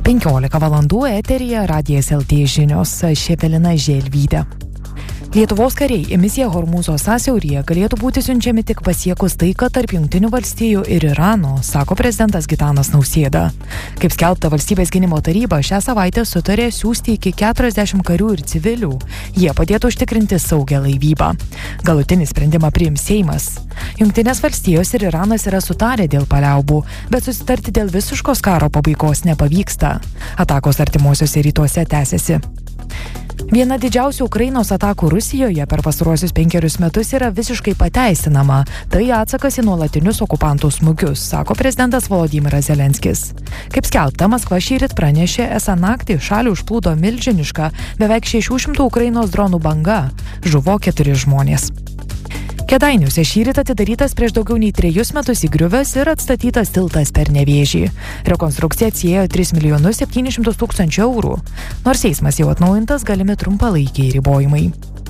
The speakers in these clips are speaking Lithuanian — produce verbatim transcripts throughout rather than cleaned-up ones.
penkiolika valandų eteryje Radijas L T žinios, aš Evelina Želvytė. Lietuvos kariai į misiją Hormūzo sąsiauryje galėtų būti siunčiami tik pasiekus taiką tarp Jungtinių valstijų ir Irano, sako prezidentas Gitanas Nausėda. Kaip skelbta, Valstybės gynimo taryba šią savaitę sutarė siųsti iki keturiasdešimt karių ir civilių. Jie padėtų užtikrinti saugią laivybą. Galutinį sprendimą priims Seimas. Jungtinės valstijos ir Iranas yra sutarę dėl paliaubų, bet susitarti dėl visiškos karo pabaigos nepavyksta. Atakos artimuosiuose rytuose tęsiasi. Viena didžiausių Ukrainos atakų Rusijoje per pastaruosius penkerius metus yra visiškai pateisinama. Tai atsakas į nuolatinius okupantų smūgius, sako prezidentas Volodymyras Zelenskis. Kaip skelbta, Maskva šįryt pranešė, esą naktį šalį užplūdo milžiniška beveik šešių šimtų Ukrainos dronų banga. Žuvo keturi žmonės. Kėdainiuose šįryt atidarytas prieš daugiau nei trejus metus įgriuvęs ir atstatytas tiltas per Nevėžį. Rekonstrukcija atsiėjo tris milijonus septynis šimtus tūkstančių eurų. Nors eismas jau atnaujintas, galimi trumpalaikiai ribojimai.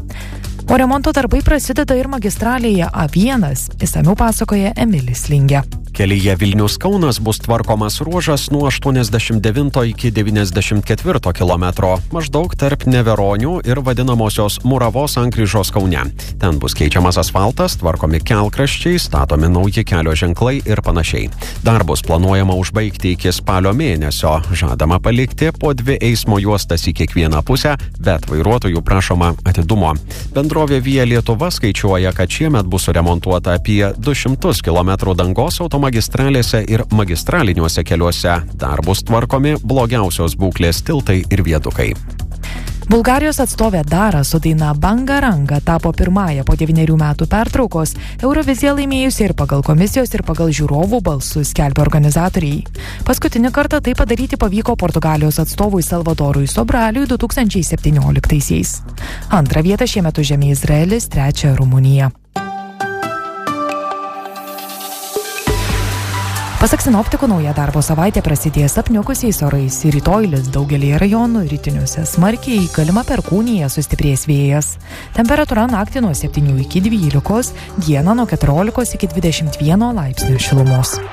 O remonto darbai prasideda ir magistralėje A vienas, išsamiau pasakoja Emilis Lingė. Kelyje Vilnius-Kaunas bus tvarkomas ruožas nuo aštuoniasdešimt devinto iki devyniasdešimt ketvirto kilometro, maždaug tarp Neveronių ir vadinamosios Muravos sankryžos Kaune. Ten bus keičiamas asfaltas, tvarkomi kelkraščiai, statomi nauji kelio ženklai ir panašiai. Darbus planuojama užbaigti iki spalio mėnesio, žadama palikti po dvi eismo juostas į kiekvieną pusę, bet vairuotojų prašoma atidumo. Bendrovė Via Lietuva skaičiuoja, kad šiemet bus suremontuota apie du šimtus kilometrų dangos automobilių magistralėse ir magistraliniuose keliuose. Dar bus tvarkomi blogiausios būklės tiltai ir viadukai. Bulgarijos atstovė Dara su daina Banga Ranga tapo pirmąją po devynerių metų pertraukos Euroviziją laimėjusi ir pagal komisijos ir pagal žiūrovų balsus, skelbia organizatoriai. Paskutinį kartą tai padaryti pavyko Portugalijos atstovui Salvadorui Sobraliui du tūkstančiai septynioliktaisiais. Antrą vietą šiemet užėmė Izraelis, trečią Rumunija. Pasak sinoptikų, nauja darbo savaitė prasidės apniukusiais orais. Rytoj lis daugelyje rajonų, rytiniuose smarkiai, galima perkūnija, sustiprės vėjas. Temperatūra naktį nuo septynių iki dvylikos, dieną nuo keturiolikos iki dvidešimt vieno laipsnių šilumos.